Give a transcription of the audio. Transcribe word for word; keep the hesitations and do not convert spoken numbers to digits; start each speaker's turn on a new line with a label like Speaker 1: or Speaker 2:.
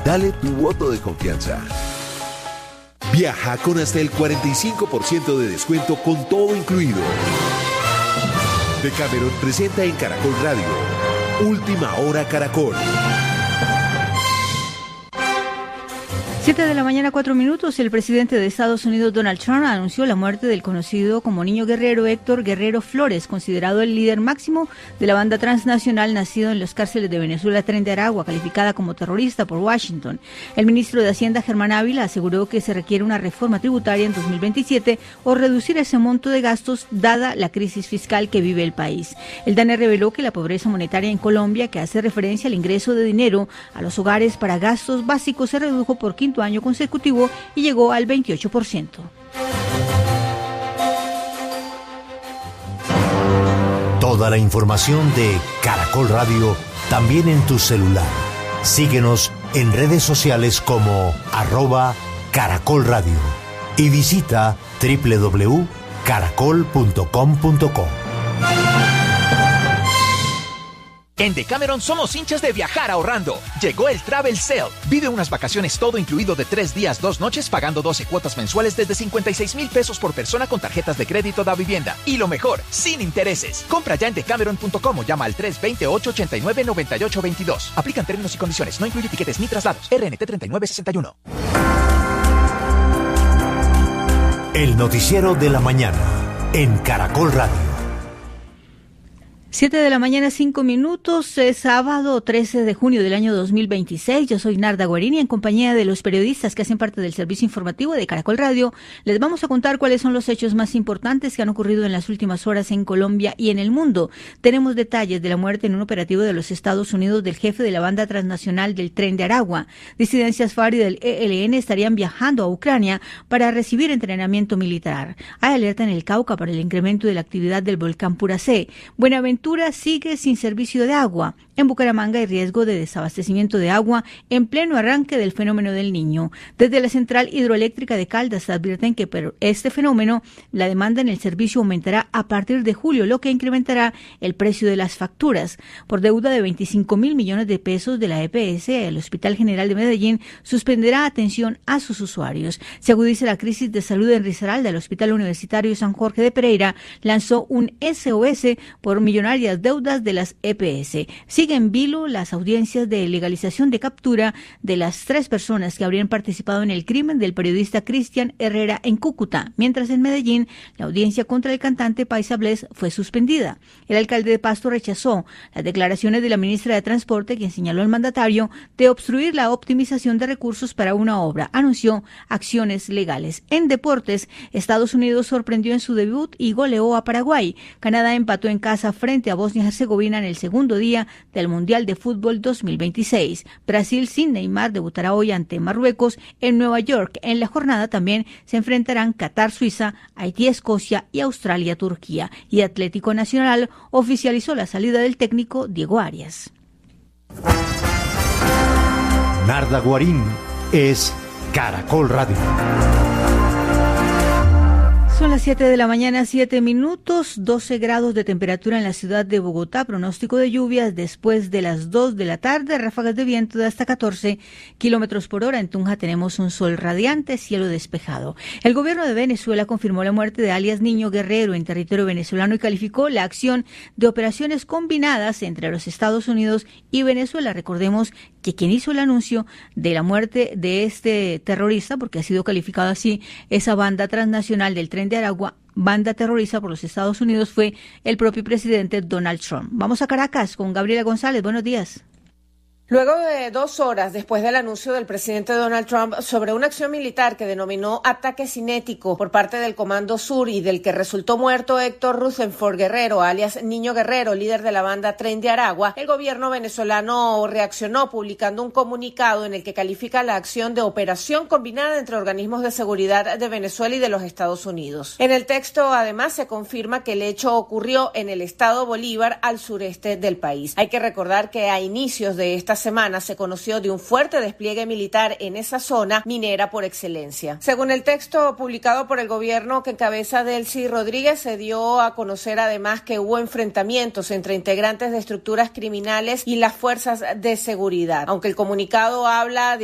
Speaker 1: Dale tu voto de confianza. Viaja con hasta el cuarenta y cinco por ciento de descuento con todo incluido. Decameron presenta en Caracol Radio Última Hora Caracol.
Speaker 2: Siete de la mañana, cuatro minutos. El presidente de Estados Unidos, Donald Trump, anunció la muerte del conocido como Niño Guerrero Héctor Guerrero Flores, considerado el líder máximo de la banda transnacional nacido en las cárceles de Venezuela, Tren de Aragua, calificada como terrorista por Washington. El ministro de Hacienda, Germán Ávila, aseguró que se requiere una reforma tributaria en dos mil veintisiete o reducir ese monto de gastos dada la crisis fiscal que vive el país. El D A N E reveló que la pobreza monetaria en Colombia, que hace referencia al ingreso de dinero a los hogares para gastos básicos, se redujo por quinto año consecutivo y llegó al veintiocho por ciento.
Speaker 3: Toda la información de Caracol Radio también en tu celular. Síguenos en redes sociales como arroba Caracol Radio y visita doble u doble u doble u punto caracol punto com punto co.
Speaker 4: En Decameron somos hinchas de viajar ahorrando. Llegó el Travel Sale. Vive unas vacaciones todo incluido de tres días, dos noches, pagando doce cuotas mensuales desde cincuenta y seis mil pesos por persona con tarjetas de crédito da vivienda. Y lo mejor, sin intereses. Compra ya en decameron punto com o llama al tres dos cero, ocho ocho nueve, nueve ocho dos dos. Aplican términos y condiciones. No incluye tiquetes ni traslados. R N T treinta y nueve sesenta y uno.
Speaker 3: El noticiero de la mañana en Caracol Radio.
Speaker 2: Siete de la mañana, cinco minutos, es sábado trece de junio del año dos mil veintiséis. Yo soy Narda Guarini, en compañía de los periodistas que hacen parte del servicio informativo de Caracol Radio. Les vamos a contar cuáles son los hechos más importantes que han ocurrido en las últimas horas en Colombia y en el mundo. Tenemos detalles de la muerte en un operativo de los Estados Unidos del jefe de la banda transnacional del Tren de Aragua. Disidencias FARC y del E L N estarían viajando a Ucrania para recibir entrenamiento militar. Hay alerta en el Cauca para el incremento de la actividad del volcán Puracé. Buenaventura sigue sin servicio de agua. En Bucaramanga hay riesgo de desabastecimiento de agua en pleno arranque del fenómeno del Niño. Desde la central hidroeléctrica de Caldas advierten que por este fenómeno la demanda en el servicio aumentará a partir de julio, lo que incrementará el precio de las facturas. Por deuda de veinticinco mil millones de pesos de la E P S, el Hospital General de Medellín suspenderá atención a sus usuarios. Se agudiza la crisis de salud en Risaralda. El Hospital Universitario San Jorge de Pereira lanzó un S O S por millonarias deudas de las E P S. Sigue en vilo las audiencias de legalización de captura de las tres personas que habrían participado en el crimen del periodista Cristian Herrera en Cúcuta, mientras en Medellín la audiencia contra el cantante Paisa Bless fue suspendida. El alcalde de Pasto rechazó las declaraciones de la ministra de Transporte, quien señaló al mandatario de obstruir la optimización de recursos para una obra. Anunció acciones legales. En deportes, Estados Unidos sorprendió en su debut y goleó a Paraguay. Canadá empató en casa frente a Bosnia-Herzegovina en el segundo día del Mundial de Fútbol dos mil veintiséis. Brasil sin Neymar debutará hoy ante Marruecos en Nueva York. En la jornada también se enfrentarán Qatar, Suiza, Haití, Escocia y Australia, Turquía. Y Atlético Nacional oficializó la salida del técnico Diego Arias.
Speaker 3: Narda Guarín es Caracol Radio.
Speaker 2: Son las siete de la mañana, siete minutos, doce grados de temperatura en la ciudad de Bogotá, pronóstico de lluvias después de las dos de la tarde, ráfagas de viento de hasta catorce kilómetros por hora. En Tunja tenemos un sol radiante, cielo despejado. El gobierno de Venezuela confirmó la muerte de alias Niño Guerrero en territorio venezolano y calificó la acción de operaciones combinadas entre los Estados Unidos y Venezuela. Recordemos que quien hizo el anuncio de la muerte de este terrorista, porque ha sido calificado así, esa banda transnacional del Tren de Aragua, banda terrorista por los Estados Unidos, fue el propio presidente Donald Trump. Vamos a Caracas con Gabriela González. Buenos días.
Speaker 5: Luego de dos horas después del anuncio del presidente Donald Trump sobre una acción militar que denominó ataque cinético por parte del Comando Sur y del que resultó muerto Héctor Rutherford Guerrero, alias Niño Guerrero, líder de la banda Tren de Aragua, el gobierno venezolano reaccionó publicando un comunicado en el que califica la acción de operación combinada entre organismos de seguridad de Venezuela y de los Estados Unidos. En el texto, además, se confirma que el hecho ocurrió en el estado Bolívar, al sureste del país. Hay que recordar que a inicios de esta semana se conoció de un fuerte despliegue militar en esa zona minera por excelencia. Según el texto publicado por el gobierno que encabeza Delcy Rodríguez, se dio a conocer además que hubo enfrentamientos entre integrantes de estructuras criminales y las fuerzas de seguridad. Aunque el comunicado habla de